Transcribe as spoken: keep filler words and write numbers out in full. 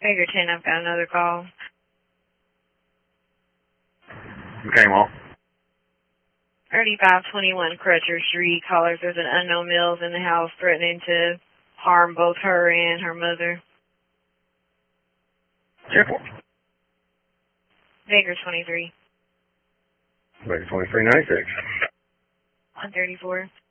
Baker ten, I've got another call. Okay, well. thirty-five twenty-one Crutcher Street. Caller says an unknown male is in the house threatening to harm both her and her mother. Careful. Baker twenty-three. Baker twenty-three ninety-six. one thirty-four.